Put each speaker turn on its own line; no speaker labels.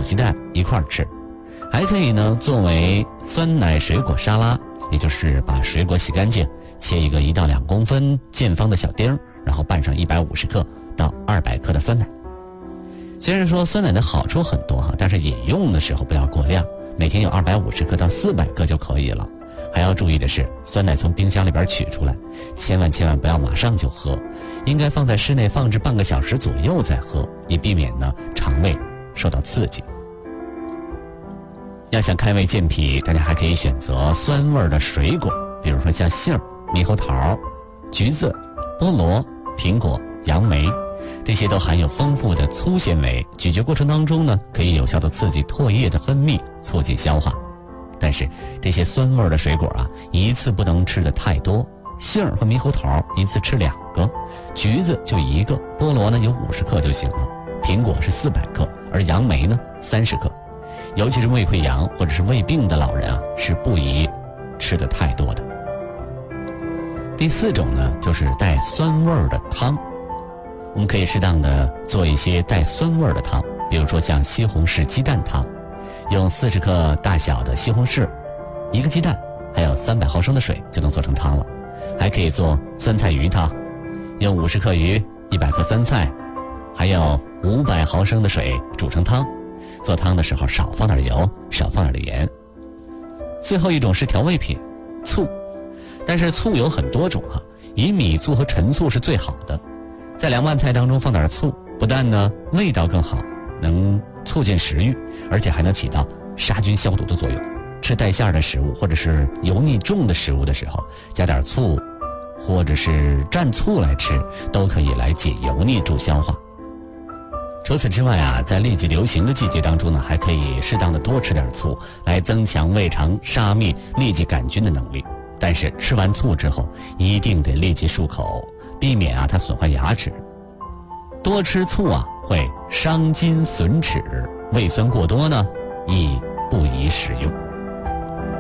鸡蛋一块儿吃。还可以呢作为酸奶水果沙拉，也就是把水果洗干净，切一个1到2公分见方的小丁，然后拌上150克到200克的酸奶。虽然说酸奶的好处很多但是饮用的时候不要过量，每天有250克到400克就可以了。还要注意的是，酸奶从冰箱里边取出来，千万不要马上就喝，应该放在室内放置半个小时左右再喝，以避免呢肠胃受到刺激。要想开胃健脾，大家还可以选择酸味的水果，比如说像杏、猕猴桃、橘子、菠萝、苹果、杨梅，这些都含有丰富的粗纤维，咀嚼过程当中呢，可以有效的刺激唾液的分泌，促进消化。但是这些酸味的水果一次不能吃的太多，杏和猕猴桃一次吃2个，橘子就1个，菠萝呢有50克就行了，苹果是400克，而杨梅呢30克。尤其是胃溃疡或者是胃病的老人是不宜吃的太多的。第4种呢，就是带酸味的汤。我们可以适当的做一些带酸味的汤，比如说像西红柿鸡蛋汤，用40克大小的西红柿，1个鸡蛋，还有300毫升的水就能做成汤了。还可以做酸菜鱼汤，用50克鱼、100克酸菜，还有500毫升的水煮成汤。做汤的时候少放点油，少放点盐。最后一种是调味品，醋。但是醋有很多种以米醋和陈醋是最好的。在凉拌菜当中放点醋，不但呢味道更好，能促进食欲，而且还能起到杀菌消毒的作用。吃带馅的食物或者是油腻重的食物的时候，加点醋或者是蘸醋来吃，都可以来解油腻助消化。除此之外在痢疾流行的季节当中呢，还可以适当的多吃点醋，来增强胃肠杀灭痢疾杆菌的能力。但是吃完醋之后一定得立即漱口，避免它损坏牙齿。多吃醋会伤筋损齿，胃酸过多呢亦不宜食用。